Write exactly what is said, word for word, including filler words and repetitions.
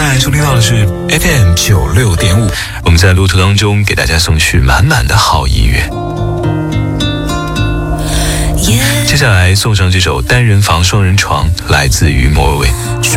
在收听到的是 F M 九六点五，我们在路途当中给大家送去满满的好音乐。接下来送上这首单人房双人床，来自于莫文蔚。 说